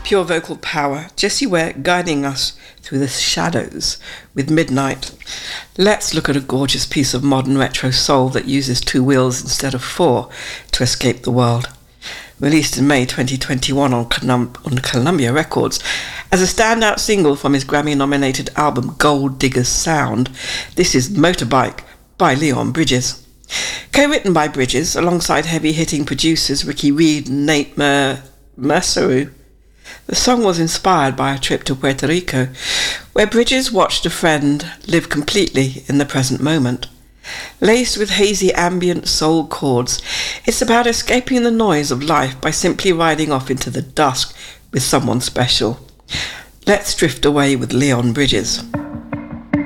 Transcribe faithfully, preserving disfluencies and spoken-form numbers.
pure vocal power, Jessie Ware guiding us through the shadows with Midnight. Let's look at a gorgeous piece of modern retro soul that uses two wheels instead of four to escape the world. Released in May twenty twenty-one on, Colum- on Columbia Records as a standout single from his Grammy-nominated album Gold Digger's Sound, this is Motorbike by Leon Bridges. Co-written by Bridges alongside heavy-hitting producers Ricky Reed and Nate Mer- Merceru, the song was inspired by a trip to Puerto Rico, where Bridges watched a friend live completely in the present moment. Laced with hazy ambient soul chords, it's about escaping the noise of life by simply riding off into the dusk with someone special. Let's drift away with Leon Bridges.